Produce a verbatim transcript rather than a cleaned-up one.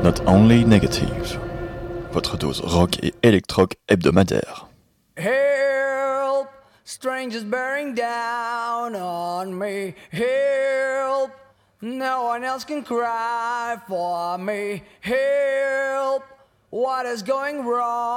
Not Only Negative, votre dose rock et électroque hebdomadaire. Help, strangers bearing down on me. Help, no one else can cry for me. Help, what is going wrong?